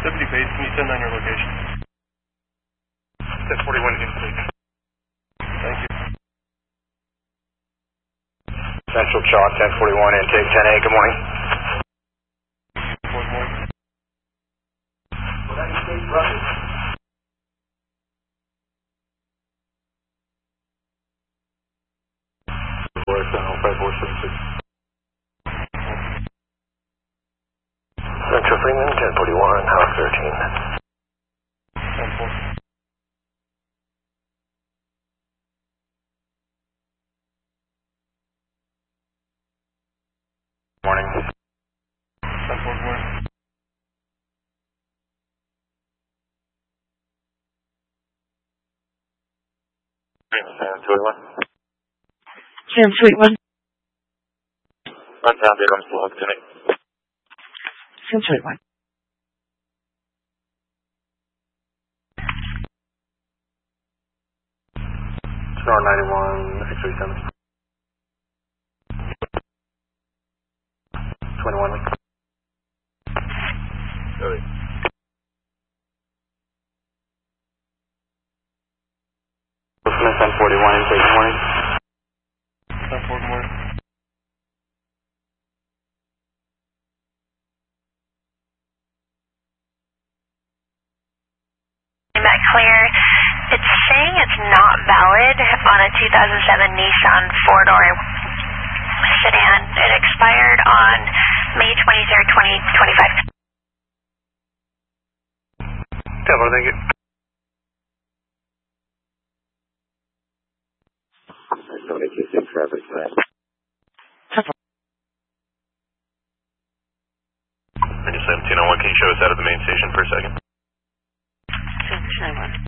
Deputy Bates, can you send on your location? 1041 intake. Thank you. Central Chalk, 1041 intake, 10A, good morning. Good morning. Central Freeman, 1041, House 13. 10-4. Morning. 10-4, good morning. Sam Sweetman. Run down, there comes log to me. Sam Sweetman. Star 91, X-ray 7. 21. Good. Smith, 1041, intake, good morning. 10-4, good morning. Met clear. It's saying it's not valid on a 2007 Nissan four-door sedan. It expired on May 23rd, 2025. Devil, thank you. Somebody keeps in traffic tonight. 1701, can you show us out of the main station for a second? Sam Sweetman.